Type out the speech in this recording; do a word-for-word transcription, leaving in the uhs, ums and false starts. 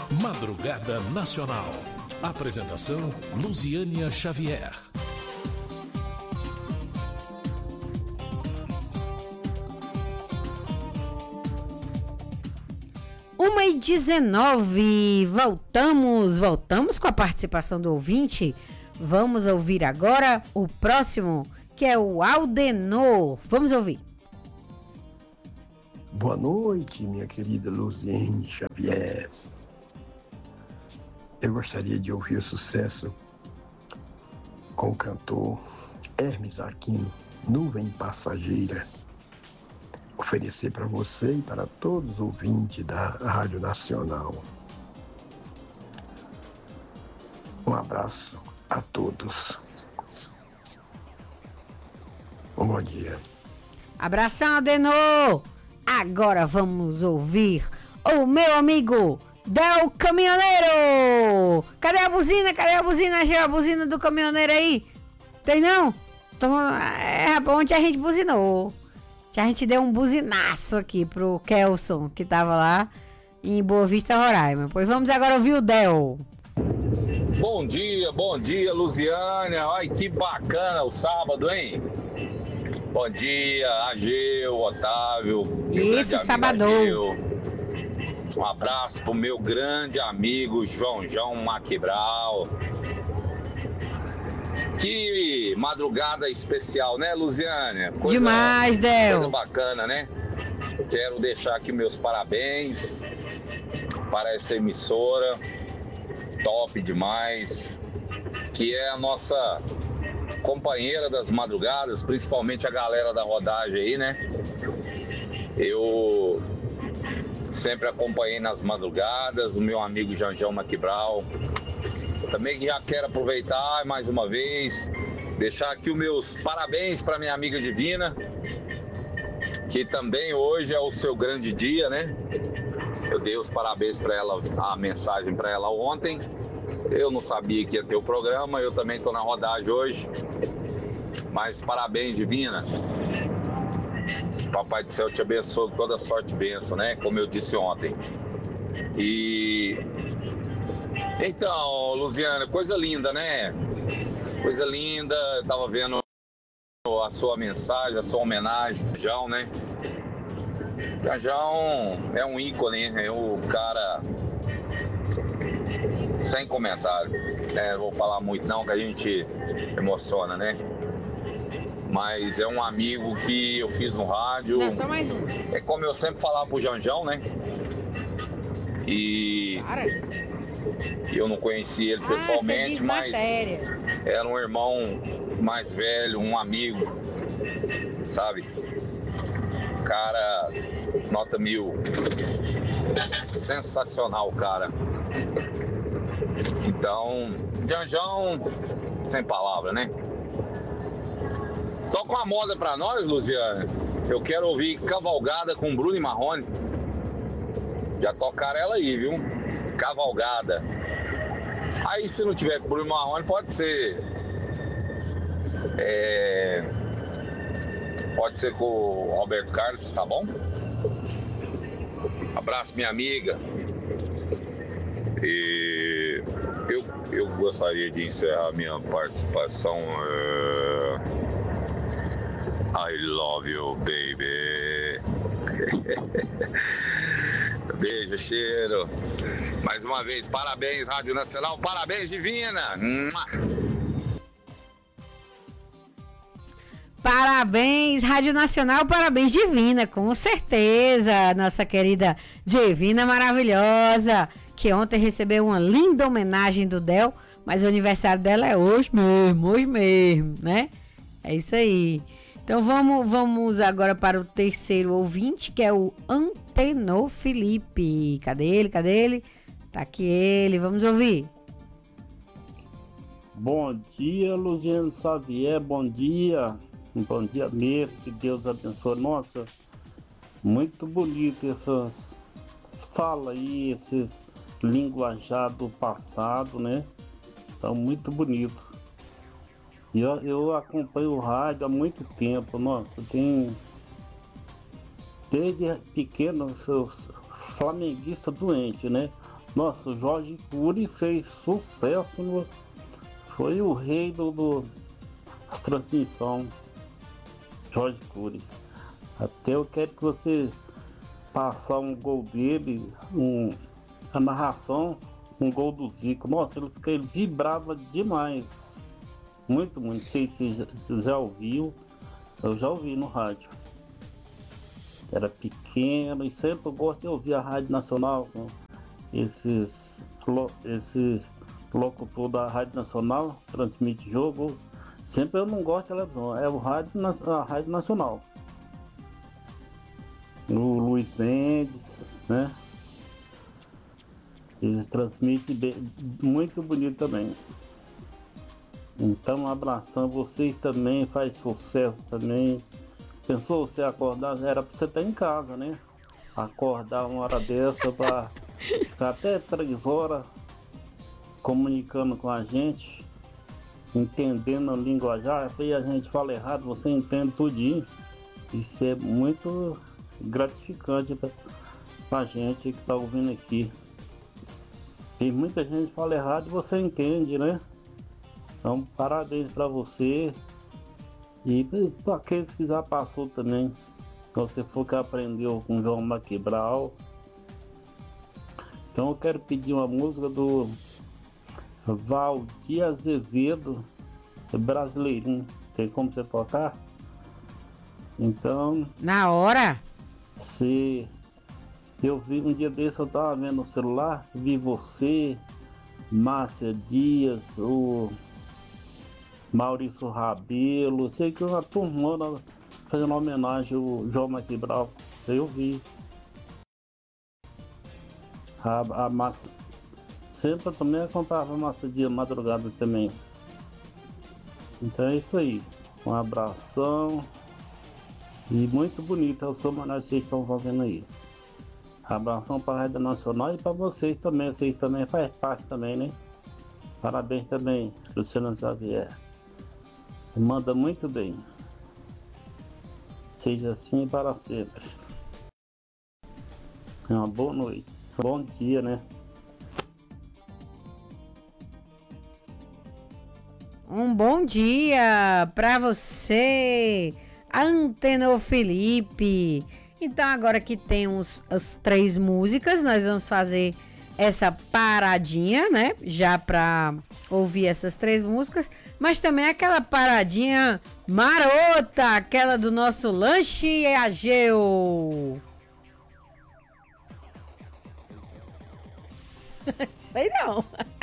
Madrugada Nacional. Apresentação Luziânia Xavier. uma e dezenove, voltamos, voltamos com a participação do ouvinte. Vamos ouvir agora o próximo, que é o Aldenor. Vamos ouvir. Boa noite, minha querida Luziane Xavier. Eu gostaria de ouvir o sucesso com o cantor Hermes Aquino, Nuvem Passageira. Oferecer para você e para todos os ouvintes da Rádio Nacional. Um abraço a todos. Um bom dia. Abração, Adenor. Agora vamos ouvir o meu amigo Del Caminhoneiro. Cadê a buzina? Cadê a buzina? Achei a buzina do caminhoneiro aí? Tem não? Então, é, ontem a gente buzinou. A gente deu um buzinaço aqui pro Kelson, que tava lá em Boa Vista, Roraima. Pois vamos agora ouvir o Del. Bom dia, bom dia, Luziânia. Ai, que bacana o sábado, hein? Bom dia, Ageu, Otávio. Isso, sabadão. Um abraço pro meu grande amigo João João Maquibral. Que madrugada especial, né, Luziânia? Coisa, demais, Del. Coisa bacana, né? Quero deixar aqui meus parabéns para essa emissora. Top demais. Que é a nossa companheira das madrugadas, principalmente a galera da rodagem aí, né? Eu sempre acompanhei nas madrugadas, o meu amigo Janjão Maquibral. Também já quero aproveitar mais uma vez, deixar aqui os meus parabéns para minha amiga Divina, que também hoje é o seu grande dia, né? Eu dei os parabéns para ela, a mensagem para ela ontem. Eu não sabia que ia ter o programa, eu também estou na rodagem hoje. Mas parabéns, Divina. Papai do céu te abençoe com toda sorte e bênção, né? Como eu disse ontem. E... Então, Luziana, coisa linda, né? Coisa linda, eu tava vendo a sua mensagem, a sua homenagem, Jão, né? Jão é um ícone, é o cara sem comentário, né? Não vou falar muito não, que a gente emociona, né? Mas é um amigo que eu fiz no rádio. Não, só mais um. É como eu sempre falava pro Janjão, né? E... Cara. Eu não conheci ele pessoalmente, ah, mas matérias. Era um irmão mais velho, um amigo, sabe? Cara, nota mil. Sensacional, cara. Então, Janjão, sem palavra, né? Toca uma moda pra nós, Luziana. Eu quero ouvir Cavalgada com Bruno e Marrone. Já tocaram ela aí, viu? Cavalgada. Aí se não tiver com Bruno Marrone, pode ser. É, pode ser com o Roberto Carlos, tá bom? Abraço, minha amiga. E eu, eu gostaria de encerrar minha participação. É... I love you, baby. Beijo, cheiro. Mais uma vez, parabéns, Rádio Nacional. Parabéns, Divina. Parabéns, Rádio Nacional. Parabéns, Divina. Com certeza. Nossa querida Divina maravilhosa. Que ontem recebeu uma linda homenagem do Del. Mas o aniversário dela é hoje mesmo. Hoje mesmo, né? É isso aí. Então vamos, vamos agora para o terceiro ouvinte, que é o Antenor Felipe. Cadê ele? Cadê ele? Tá aqui ele, vamos ouvir. Bom dia, Luziano Xavier, bom dia. Bom dia mesmo, que Deus abençoe. Nossa, muito bonito essas falas aí, esses linguajar do passado, né? Então, muito bonito. E eu, eu acompanho o rádio há muito tempo, nossa, tem... Desde pequeno, eu sou flamenguista doente, né? Nossa, o Jorge Cury fez sucesso, no, foi o rei do, do das transmissão, Jorge Cury. Até eu quero que você passar um gol dele, um, a narração, um gol do Zico. Nossa, ele, ele vibrava demais. Muito, muito. Não sei se você já ouviu. Eu já ouvi no rádio. Era pequeno e sempre eu gosto de ouvir a Rádio Nacional. Né? Esses, esses locutores da Rádio Nacional transmite jogo. Sempre eu não gosto de televisão. É o rádio, a Rádio Nacional. O Luiz Mendes, né? Eles transmitem bem, muito bonito também. Então, um abração. Vocês também faz sucesso também. Pensou você acordar? Era pra você estar em casa, né? Acordar uma hora dessa pra ficar até três horas comunicando com a gente, entendendo a linguajar. Aí a gente fala errado, você entende tudinho. Isso é muito gratificante pra, pra gente que tá ouvindo aqui. Tem muita gente que fala errado e você entende, né? Então, parabéns pra você. E para aqueles que já passou também. Se você for que aprendeu com João Maquibral. Então eu quero pedir uma música do Valdir Azevedo, Brasileirinho. Tem como você tocar? Então... Na hora? Se eu vi um dia desse, eu tava vendo no celular, vi você, Márcia Dias, o Maurício Rabelo, sei que uma turmona fazendo homenagem ao João Maquibral. Isso eu vi. A, a Márcia, sempre eu também acompanhava a Márcia Dias madrugada também. Então é isso aí. Um abração. E muito bonito a sua homenagem que vocês estão fazendo aí. Abração para a Rádio Nacional e para vocês também. Vocês também fazem parte também, né? Parabéns também, Luciano Xavier. Manda muito bem. Seja assim para sempre. Uma boa noite. Bom dia, né? Um bom dia para você, Antenor Felipe. Então agora que temos as três músicas, nós vamos fazer essa paradinha, né? Já para ouvir essas três músicas, mas também aquela paradinha marota, aquela do nosso lanche Ageu. Sei não.